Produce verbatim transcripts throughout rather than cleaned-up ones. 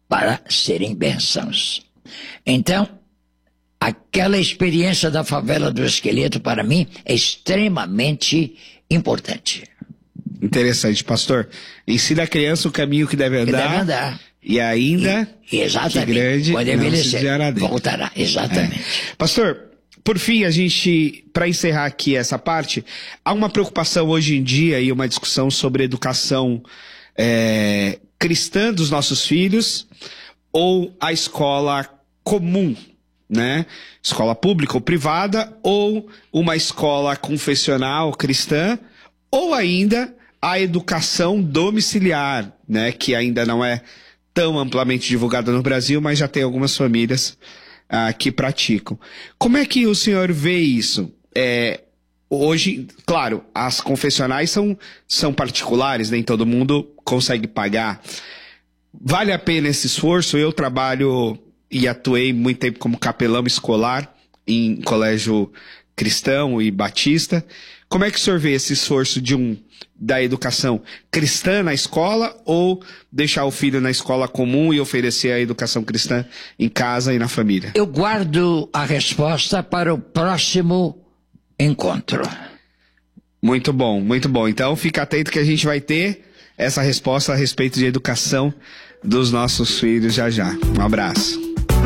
para serem bênçãos. Então, aquela experiência da favela do Esqueleto, para mim, é extremamente importante. Interessante, pastor. Ensina a criança o caminho que deve andar. Que deve andar. E ainda, e, exatamente, que grande, quando envelhecer, voltará, exatamente. É. Pastor, por fim, a gente, para encerrar aqui essa parte, há uma preocupação hoje em dia e uma discussão sobre educação é, cristã dos nossos filhos ou a escola comum, né? Escola pública ou privada, ou uma escola confessional cristã, ou ainda a educação domiciliar, né? Que ainda não é tão amplamente divulgada no Brasil, mas já tem algumas famílias ah, que praticam. Como é que o senhor vê isso? É, hoje, claro, as confessionais são, são particulares, nem todo mundo consegue pagar. Vale a pena esse esforço? Eu trabalho e atuei muito tempo como capelão escolar em colégio cristão e batista. Como é que o senhor vê esse esforço de um, da educação cristã na escola ou deixar o filho na escola comum e oferecer a educação cristã em casa e na família? Eu guardo a resposta para o próximo encontro. Muito bom, muito bom. Então fica atento que a gente vai ter essa resposta a respeito de educação dos nossos filhos já já. Um abraço.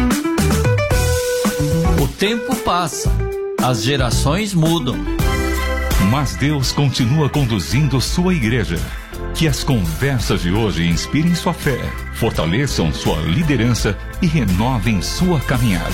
O tempo passa, as gerações mudam. Mas Deus continua conduzindo sua igreja. Que as conversas de hoje inspirem sua fé, fortaleçam sua liderança e renovem sua caminhada.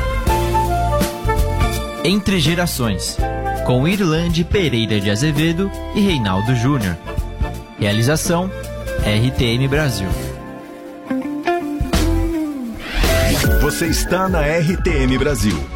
Entre Gerações, com Irlande Pereira de Azevedo e Reinaldo Júnior. Realização R T M Brasil. Você está na R T M Brasil.